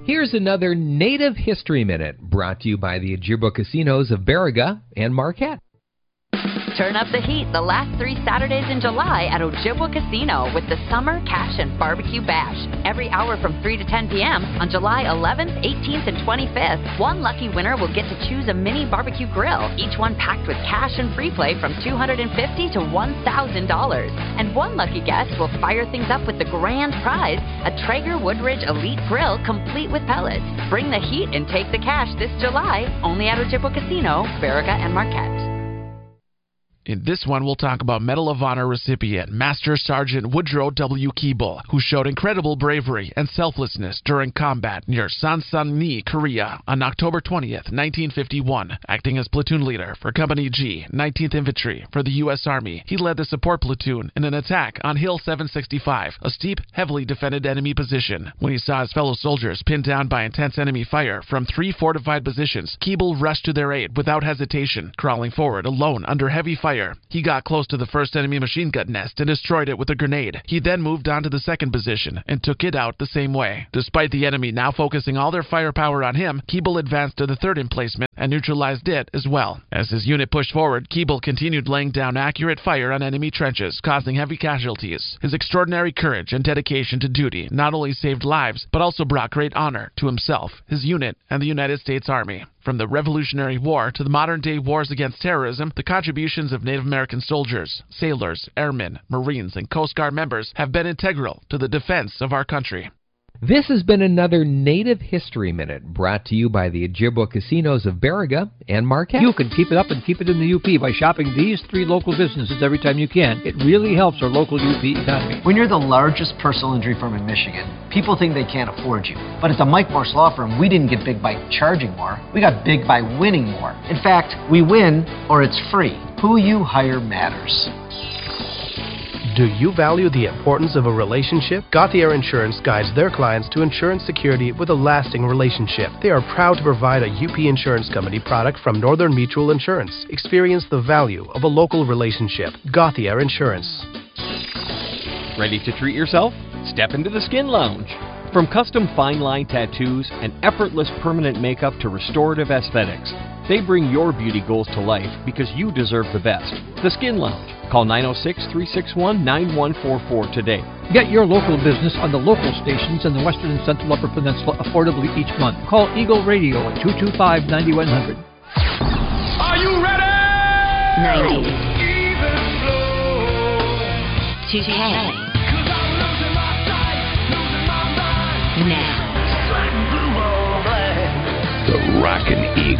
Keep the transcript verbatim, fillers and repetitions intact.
Here's another Native History Minute brought to you by the Ojibwa Casinos of Baraga and Marquette. Turn up the heat the last three Saturdays in July at Ojibwa Casino with the Summer Cash and Barbecue Bash. Every hour from three to ten p.m. on July eleventh, eighteenth, and twenty-fifth. One lucky winner will get to choose a mini barbecue grill, each one packed with cash and free play from two hundred fifty dollars to one thousand dollars. And one lucky guest will fire things up with the grand prize, a Traeger Woodridge Elite Grill complete with pellets. Bring the heat and take the cash this July, only at Ojibwa Casino, Baraga, and Marquette. In this one, we'll talk about Medal of Honor recipient Master Sergeant Woodrow W. Keeble, who showed incredible bravery and selflessness during combat near Sansanni, Korea, on October twentieth, nineteen fifty-one. Acting as platoon leader for Company G, nineteenth Infantry for the U S Army, he led the support platoon in an attack on Hill seven sixty-five, a steep, heavily defended enemy position. When he saw his fellow soldiers pinned down by intense enemy fire from three fortified positions, Keeble rushed to their aid without hesitation, crawling forward alone under heavy fire. He got close to the first enemy machine gun nest and destroyed it with a grenade. He then moved on to the second position and took it out the same way. Despite the enemy now focusing all their firepower on him, Keeble advanced to the third emplacement and neutralized it as well. As his unit pushed forward, Keeble continued laying down accurate fire on enemy trenches, causing heavy casualties. His extraordinary courage and dedication to duty not only saved lives, but also brought great honor to himself, his unit, and the United States Army. From the Revolutionary War to the modern-day wars against terrorism, the contributions of Native American soldiers, sailors, airmen, Marines, and Coast Guard members have been integral to the defense of our country. This has been another Native History Minute brought to you by the Ojibwa Casinos of Baraga and Marquette. You can keep it up and keep it in the U P by shopping these three local businesses every time you can. It really helps our local U P economy. When you're the largest personal injury firm in Michigan, people think they can't afford you. But at the Mike Morse Law Firm, we didn't get big by charging more. We got big by winning more. In fact, we win or it's free. Who you hire matters. Do you value the importance of a relationship? Gauthier Insurance guides their clients to insurance security with a lasting relationship. They are proud to provide a U P Insurance Company product from Northern Mutual Insurance. Experience the value of a local relationship. Gauthier Insurance. Ready to treat yourself? Step into the Skin Lounge. From custom fine line tattoos and effortless permanent makeup to restorative aesthetics, they bring your beauty goals to life because you deserve the best. The Skin Lounge. Call nine oh six, three six one, nine one four four today. Get your local business on the local stations in the Western and Central Upper Peninsula affordably each month. Call Eagle Radio at two two five, nine one zero zero. Are you ready? ninety. two K. Now. The Rockin' Eagle.